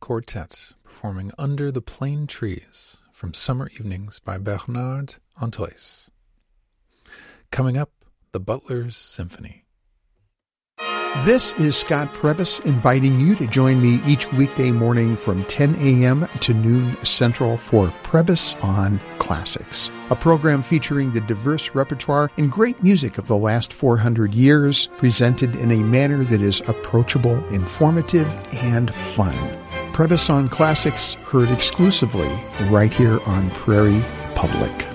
Quartet performing Under the Plane Trees from Summer Evenings by Bernard Antois. Coming up, the Butler's Symphony. This is Scott Prebys inviting you to join me each weekday morning from 10 a.m. to noon Central for Prebys on Classics, a program featuring the diverse repertoire and great music of the last 400 years, presented in a manner that is approachable, informative, and fun. Prebys on Classics, heard exclusively right here on Prairie Public.